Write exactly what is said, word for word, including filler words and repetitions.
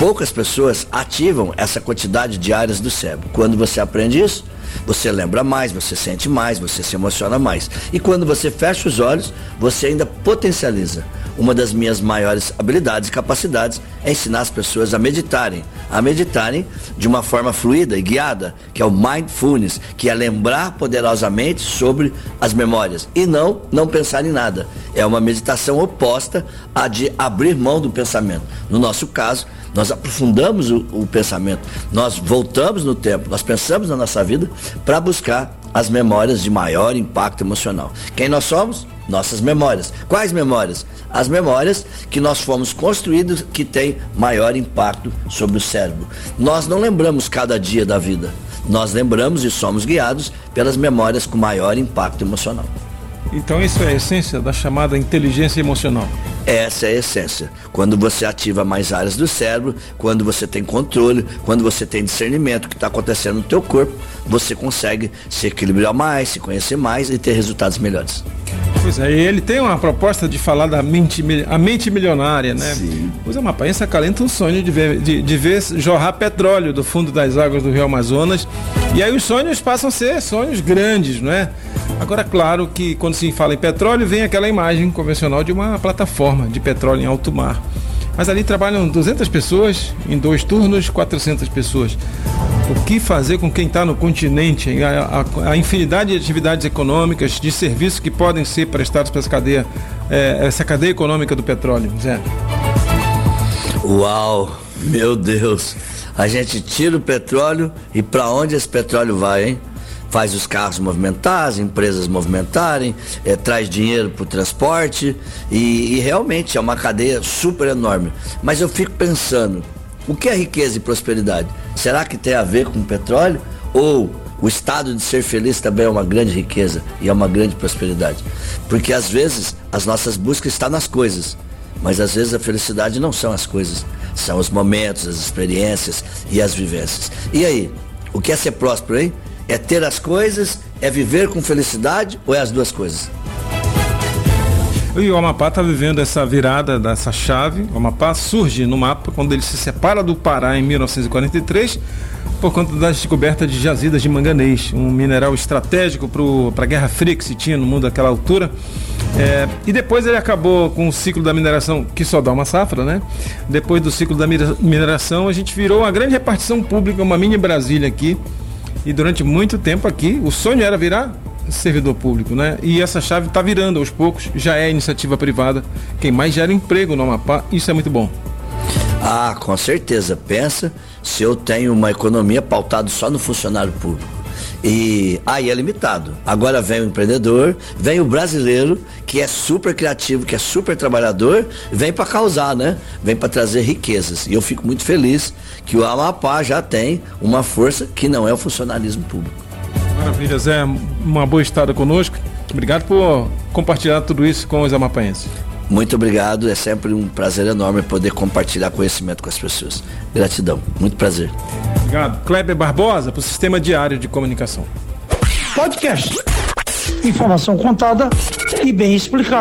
poucas pessoas ativam essa quantidade de áreas do cérebro. Quando você aprende isso, você lembra mais, você sente mais, você se emociona mais. E quando você fecha os olhos, você ainda potencializa. Uma das minhas maiores habilidades e capacidades é ensinar as pessoas a meditarem. A meditarem de uma forma fluida e guiada, que é o mindfulness, que é lembrar poderosamente sobre as memórias e não, não pensar em nada. É uma meditação oposta à de abrir mão do pensamento. No nosso caso, nós aprofundamos o, o pensamento, nós voltamos no tempo, nós pensamos na nossa vida para buscar as memórias de maior impacto emocional. Quem nós somos? Nossas memórias. Quais memórias? As memórias que nós fomos construídos que têm maior impacto sobre o cérebro. Nós não lembramos cada dia da vida, nós lembramos e somos guiados pelas memórias com maior impacto emocional. Então isso é a essência da chamada inteligência emocional. Essa é a essência. Quando você ativa mais áreas do cérebro, quando você tem controle, quando você tem discernimento do que está acontecendo no teu corpo, você consegue se equilibrar mais, se conhecer mais e ter resultados melhores. Pois é, ele tem uma proposta de falar da mente, a mente milionária, né? Sim. Pois é, uma pensa acalenta um sonho de ver, de, de ver jorrar petróleo do fundo das águas do Rio Amazonas. E aí os sonhos passam a ser sonhos grandes, não é? Agora, claro que quando se fala em petróleo, vem aquela imagem convencional de uma plataforma de petróleo em alto mar. Mas ali trabalham duzentas pessoas, em dois turnos, quatrocentas pessoas. O que fazer com quem está no continente? A, a, a infinidade de atividades econômicas, de serviços que podem ser prestados para essa cadeia, é, essa cadeia econômica do petróleo, Zé. Uau, meu Deus. A gente tira o petróleo e para onde esse petróleo vai, hein? Faz os carros movimentar, as empresas movimentarem, é, traz dinheiro para o transporte e, e realmente é uma cadeia super enorme. Mas eu fico pensando, o que é riqueza e prosperidade? Será que tem a ver com petróleo? Ou o estado de ser feliz também é uma grande riqueza e é uma grande prosperidade? Porque às vezes as nossas buscas estão nas coisas, mas às vezes a felicidade não são as coisas, são os momentos, as experiências e as vivências. E aí, o que é ser próspero, hein? É ter as coisas, é viver com felicidade ou é as duas coisas? E o Amapá está vivendo essa virada dessa chave. O Amapá surge no mapa quando ele se separa do Pará em mil novecentos e quarenta e três por conta da descoberta de jazidas de manganês, um mineral estratégico para a Guerra Fria que se tinha no mundo naquela altura. É, e depois ele acabou com o ciclo da mineração, que só dá uma safra, né? Depois do ciclo da mineração, a gente virou uma grande repartição pública, uma mini Brasília aqui. E durante muito tempo aqui, o sonho era virar servidor público, né? E essa chave está virando aos poucos, já é iniciativa privada, quem mais gera emprego no Amapá, isso é muito bom. Ah, com certeza. Pensa se eu tenho uma economia pautada só no funcionário público. E aí é limitado. Agora vem o empreendedor, vem o brasileiro, que é super criativo, que é super trabalhador, vem para causar, né? Vem para trazer riquezas. E eu fico muito feliz que o Amapá já tem uma força que não é o funcionalismo público. Maravilha, Zé. Uma boa estada conosco. Obrigado por compartilhar tudo isso com os amapaenses. Muito obrigado, é sempre um prazer enorme poder compartilhar conhecimento com as pessoas. Gratidão, muito prazer. Obrigado. Kleber Barbosa, para o Sistema Diário de Comunicação. Podcast. Informação contada e bem explicada.